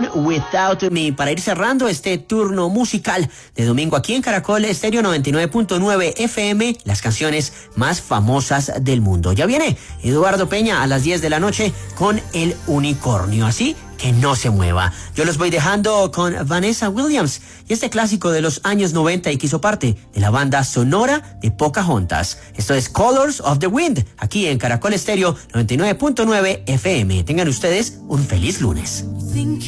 Without Me, para ir cerrando este turno musical de domingo aquí en Caracol Estéreo 99.9 FM, las canciones más famosas del mundo. Ya viene Eduardo Peña a las 10 de la noche con El Unicornio, así que no se mueva. Yo los voy dejando con Vanessa Williams y este clásico de los años 90 y que hizo parte de la banda sonora de Pocahontas. Esto es Colors of the Wind, aquí en Caracol Estéreo 99.9 FM. Tengan ustedes un feliz lunes.